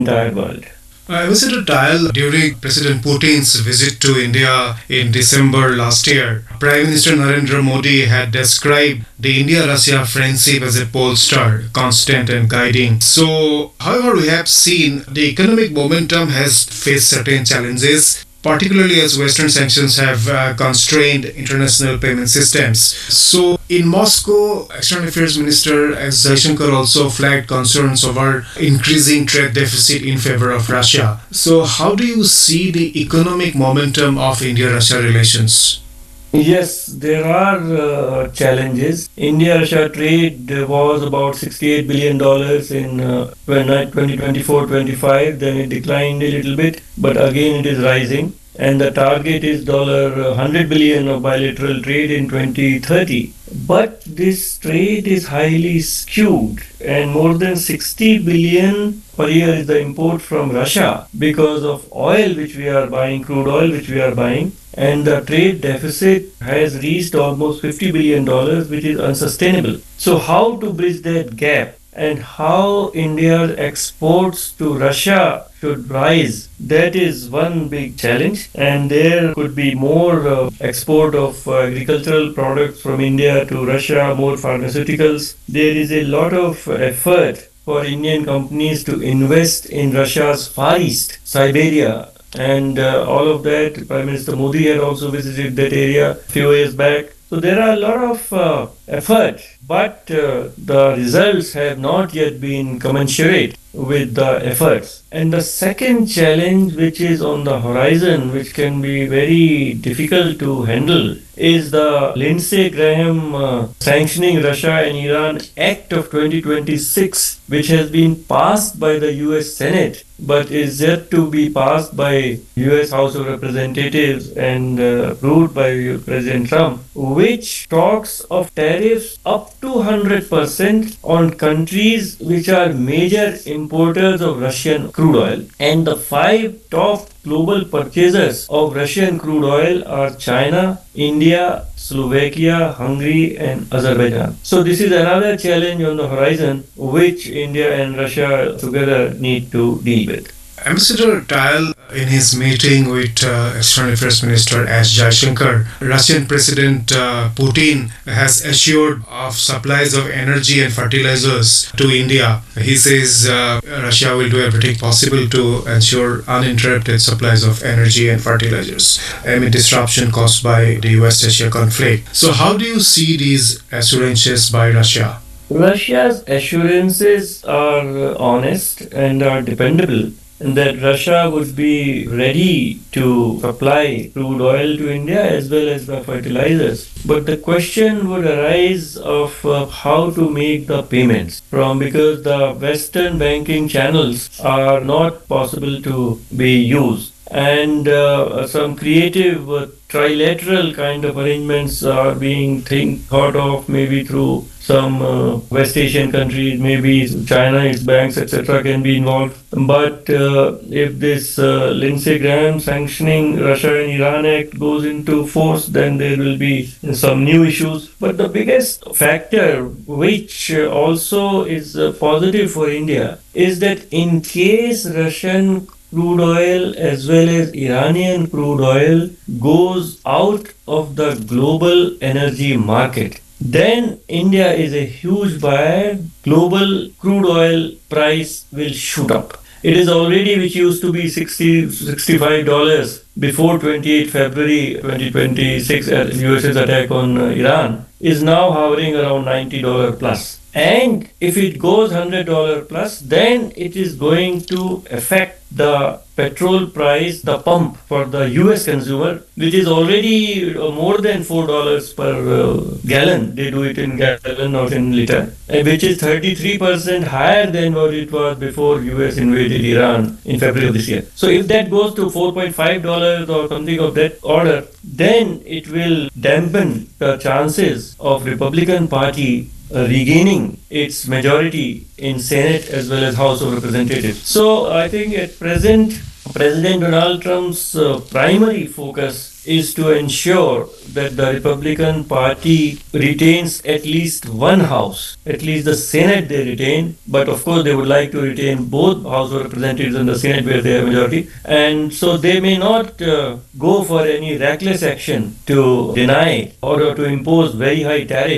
entire world. I visited Dial during President Putin's visit to India in December last year. Prime Minister Narendra Modi had described the India-Russia friendship as a pole star, constant and guiding. So, however, we have seen the economic momentum has faced certain challenges, particularly as Western sanctions have constrained international payment systems. So, in Moscow, External Affairs Minister S. Jaishankar also flagged concerns over increasing trade deficit in favor of Russia. So, how do you see the economic momentum of India-Russia relations? Yes, there are challenges. India-Russia trade was about $68 billion in 2024-25. Then it declined a little bit, but again it is rising. And the target is $100 billion of bilateral trade in 2030. But this trade is highly skewed, and more than 60 billion per year is the import from Russia because of oil which we are buying, crude oil which we are buying. And the trade deficit has reached almost $50 billion, which is unsustainable. So how to bridge that gap and how India's exports to Russia should rise, that is one big challenge. And there could be more export of agricultural products from India to Russia, more pharmaceuticals. There is a lot of effort for Indian companies to invest in Russia's Far East, Siberia, and all of that. Prime Minister Modi had also visited that area a few years back. So there are a lot of effort, but the results have not yet been commensurate with the efforts. And the second challenge which is on the horizon, which can be very difficult to handle, is the Lindsey Graham Sanctioning Russia and Iran Act of 2026, which has been passed by the US Senate but is yet to be passed by US House of Representatives and approved by President Trump, which talks of tariffs up to 100% on countries which are major importers of Russian crude oil. And the 5 top global purchasers of Russian crude oil are China, India, Slovakia, Hungary, and Azerbaijan. So this is another challenge on the horizon which India and Russia together need to deal with. Ambassador Dial, in his meeting with External Affairs Minister S. Jaishankar, Russian President Putin has assured of supplies of energy and fertilizers to India. He says Russia will do everything possible to ensure uninterrupted supplies of energy and fertilizers amid disruption caused by the West Asia conflict. So, how do you see these assurances by Russia? Russia's assurances are honest and are dependable, and that Russia would be ready to supply crude oil to India as well as the fertilizers. But the question would arise of how to make the payments because the Western banking channels are not possible to be used. And some creative trilateral kind of arrangements are being thought of, maybe through some West Asian countries, maybe China, its banks, etc. can be involved. But if this Lindsey Graham Sanctioning Russia and Iran Act goes into force, then there will be some new issues. But the biggest factor, which also is positive for India, is that in case Russian crude oil as well as Iranian crude oil goes out of the global energy market, then India is a huge buyer. Global crude oil price will shoot up. It is already, which used to be $65 before 28 February 2026 US's attack on Iran, is now hovering around $90 plus. And if it goes $100 plus, then it is going to affect the petrol price, the pump for the US consumer, which is already more than $4 per gallon. They do it in gallon or in liter, which is 33% higher than what it was before US invaded Iran in February of this year. So if that goes to $4.5 or something of that order, then it will dampen the chances of Republican Party regaining its majority in Senate as well as House of Representatives. So I think at present President Donald Trump's primary focus is to ensure that the Republican Party retains at least one house, at least the Senate they retain, but of course they would like to retain both House of Representatives and the Senate where they have majority, and so they may not go for any reckless action to deny or to impose very high tariffs